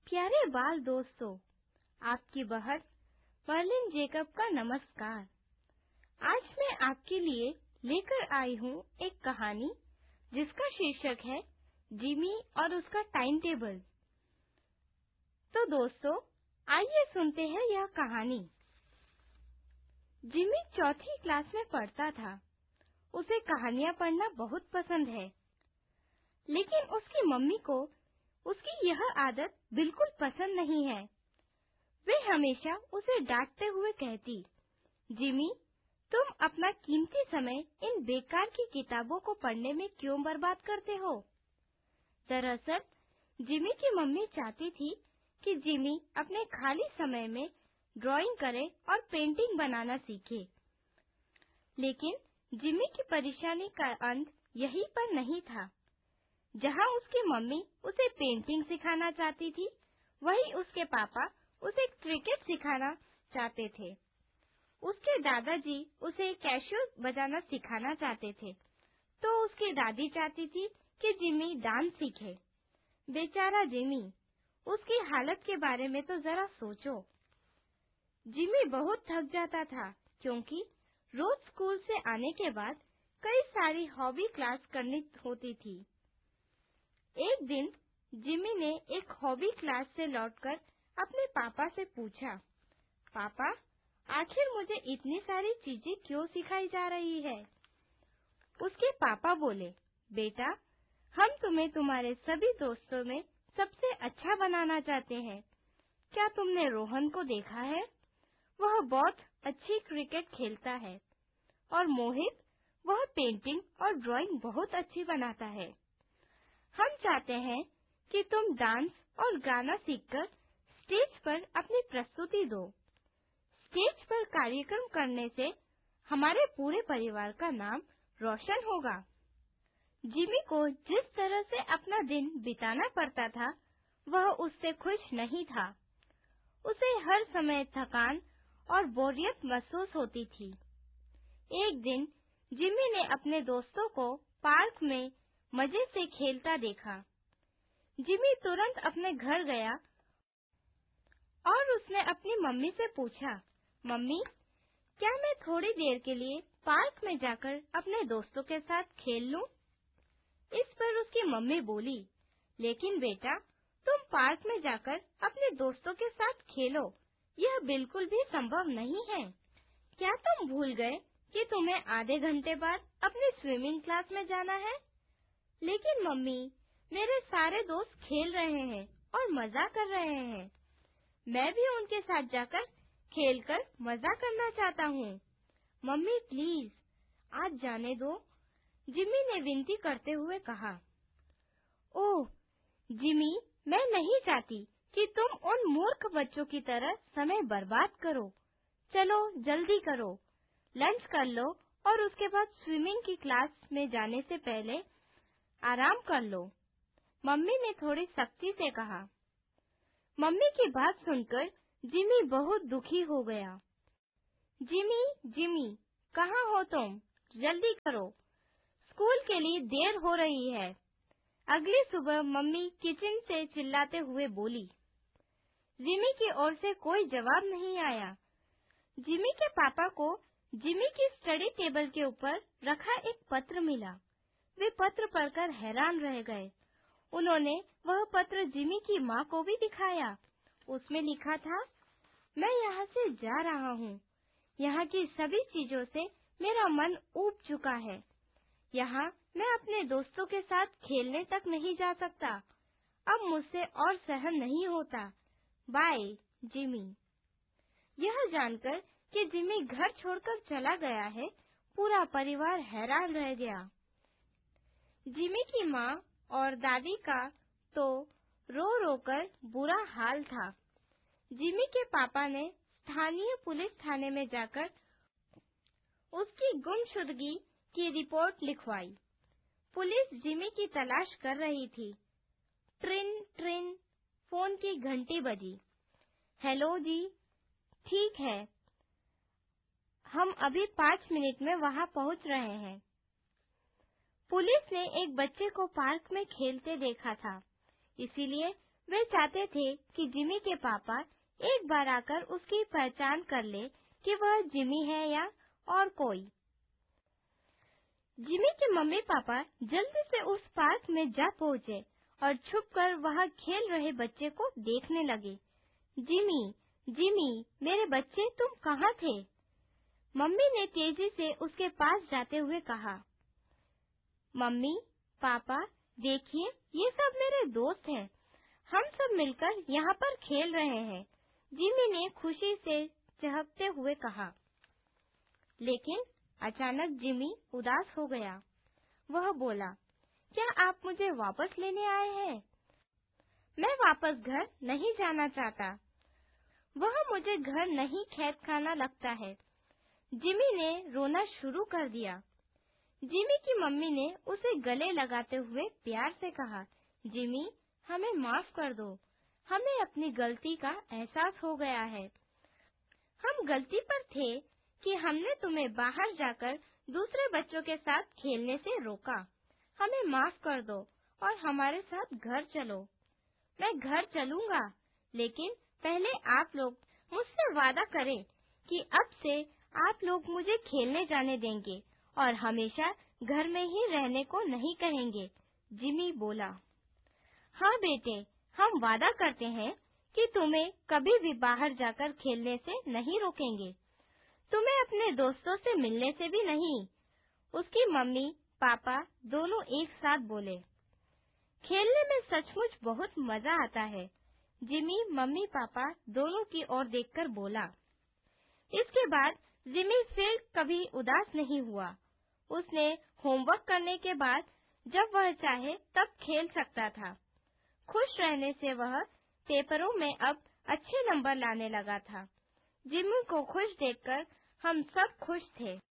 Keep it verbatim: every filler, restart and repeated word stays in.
प्यारे बाल दोस्तों, आपकी बहन मर्लिन जेकब का नमस्कार। आज मैं आपके लिए लेकर आई हूँ एक कहानी जिसका शीर्षक है जिमी और उसका टाइम टेबल। तो दोस्तों, आइए सुनते हैं यह कहानी। जिमी चौथी क्लास में पढ़ता था। उसे कहानियाँ पढ़ना बहुत पसंद है, लेकिन उसकी मम्मी को उसकी यह आदत बिल्कुल पसंद नहीं है। वे हमेशा उसे डांटते हुए कहती, जिमी, तुम अपना कीमती समय इन बेकार की किताबों को पढ़ने में क्यों बर्बाद करते हो? दरअसल, जिमी की मम्मी चाहती थी कि जिमी अपने खाली समय में ड्राइंग करे और पेंटिंग बनाना सीखे। लेकिन जिमी की परेशानी का अंत यहीं पर नहीं था। जहाँ उसकी मम्मी उसे पेंटिंग सिखाना चाहती थी, वहीं उसके पापा उसे क्रिकेट सिखाना चाहते थे। उसके दादाजी उसे कैशियो बजाना सिखाना चाहते थे, तो उसकी दादी चाहती थी कि जिमी डांस सीखे। बेचारा जिमी, उसकी हालत के बारे में तो जरा सोचो। जिमी बहुत थक जाता था, क्योंकि रोज स्कूल से आने के बाद कई सारी हॉबी क्लास करनी होती थी। एक दिन जिमी ने एक हॉबी क्लास से लौटकर अपने पापा से पूछा, पापा, आखिर मुझे इतनी सारी चीजें क्यों सिखाई जा रही है? उसके पापा बोले, बेटा, हम तुम्हें तुम्हारे सभी दोस्तों में सबसे अच्छा बनाना चाहते हैं। क्या तुमने रोहन को देखा है? वह बहुत अच्छी क्रिकेट खेलता है। और मोहित, वह पेंटिंग और ड्राइंग बहुत अच्छी बनाता है। हम चाहते हैं कि तुम डांस और गाना सीखकर स्टेज पर अपनी प्रस्तुति दो। स्टेज पर कार्यक्रम करने से हमारे पूरे परिवार का नाम रोशन होगा। जिमी को जिस तरह से अपना दिन बिताना पड़ता था, वह उससे खुश नहीं था। उसे हर समय थकान और बोरियत महसूस होती थी। एक दिन जिमी ने अपने दोस्तों को पार्क में मजे से खेलता देखा। जिमी तुरंत अपने घर गया और उसने अपनी मम्मी से पूछा, मम्मी, क्या मैं थोड़ी देर के लिए पार्क में जाकर अपने दोस्तों के साथ खेल लूं? इस पर उसकी मम्मी बोली, लेकिन बेटा, तुम पार्क में जाकर अपने दोस्तों के साथ खेलो, यह बिल्कुल भी संभव नहीं है। क्या तुम भूल गए कि तुम्हें आधे घंटे बाद अपनी स्विमिंग क्लास में जाना है? लेकिन मम्मी, मेरे सारे दोस्त खेल रहे हैं और मजा कर रहे हैं। मैं भी उनके साथ जाकर खेलकर मजा करना चाहता हूँ। मम्मी, प्लीज, आज जाने दो, जिमी ने विनती करते हुए कहा। ओह, जिमी, मैं नहीं चाहती कि तुम उन मूर्ख बच्चों की तरह समय बर्बाद करो। चलो, जल्दी करो, लंच कर लो और उसके बाद स्विमिंग की क्लास में जाने से पहले आराम कर लो, मम्मी ने थोड़ी सख्ती से कहा। मम्मी की बात सुनकर जिमी बहुत दुखी हो गया। जिमी, जिमी, कहाँ हो तुम? जल्दी करो, स्कूल के लिए देर हो रही है। अगली सुबह मम्मी किचन से चिल्लाते हुए बोली। जिमी की ओर से कोई जवाब नहीं आया। जिमी के पापा को जिमी की स्टडी टेबल के ऊपर रखा एक पत्र मिला। वे पत्र पढ़कर हैरान रह गए। उन्होंने वह पत्र जिमी की माँ को भी दिखाया। उसमें लिखा था, मैं यहाँ से जा रहा हूँ। यहाँ की सभी चीजों से मेरा मन ऊब चुका है। यहाँ मैं अपने दोस्तों के साथ खेलने तक नहीं जा सकता। अब मुझसे और सहन नहीं होता। Bye, Jimmy. यह जानकर कि जिमी घर छोड़कर चला गया है, पूरा परिवार हैरान रह गया। जिमी की माँ और दादी का तो रो रो कर बुरा हाल था। जिमी के पापा ने स्थानीय पुलिस थाने में जाकर उसकी गुमशुदगी की रिपोर्ट लिखवाई। पुलिस जिमी की तलाश कर रही थी। ट्रिन ट्रिन, फोन की घंटी बजी। हेलो जी, ठीक है, हम अभी पाँच मिनट में वहाँ पहुँच रहे हैं। पुलिस ने एक बच्चे को पार्क में खेलते देखा था, इसीलिए वे चाहते थे कि जिमी के पापा एक बार आकर उसकी पहचान कर ले कि वह जिमी है या और कोई। जिमी के मम्मी पापा जल्दी से उस पार्क में जा पहुँचे और छुपकर वहाँ खेल रहे बच्चे को देखने लगे। जिमी, जिमी, मेरे बच्चे, तुम कहाँ थे? मम्मी ने तेजी से उसके पास जाते हुए कहा। मम्मी, पापा, देखिए, ये सब मेरे दोस्त हैं। हम सब मिलकर यहाँ पर खेल रहे हैं, जिमी ने खुशी से चहकते हुए कहा। लेकिन अचानक जिमी उदास हो गया। वह बोला, क्या आप मुझे वापस लेने आए हैं? मैं वापस घर नहीं जाना चाहता। वह मुझे घर नहीं खेत खाना लगता है। जिमी ने रोना शुरू कर दिया। जिमी की मम्मी ने उसे गले लगाते हुए प्यार से कहा, जिमी, हमें माफ कर दो। हमें अपनी गलती का एहसास हो गया है। हम गलती पर थे कि हमने तुम्हें बाहर जाकर दूसरे बच्चों के साथ खेलने से रोका। हमें माफ कर दो और हमारे साथ घर चलो। मैं घर चलूंगा, लेकिन पहले आप लोग मुझसे वादा करें कि अब से आप लोग मुझे खेलने जाने देंगे और हमेशा घर में ही रहने को नहीं कहेंगे। जिमी बोला। हाँ बेटे, हम वादा करते हैं कि तुम्हें कभी भी बाहर जाकर खेलने से नहीं रोकेंगे। तुम्हें अपने दोस्तों से मिलने से भी नहीं। उसकी मम्मी पापा दोनों एक साथ बोले। खेलने में सचमुच बहुत मजा आता है। जिमी मम्मी पापा दोनों की ओर देखकर बोला। इसके बाद जिमी फिर कभी उदास नहीं हुआ। उसने होमवर्क करने के बाद जब वह चाहे तब खेल सकता था। खुश रहने से वह पेपरों में अब अच्छे नंबर लाने लगा था। जिमी को खुश देखकर हम सब खुश थे।